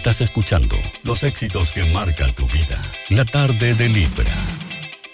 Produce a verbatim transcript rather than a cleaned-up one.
Estás escuchando los éxitos que marcan tu vida. La tarde de Libra.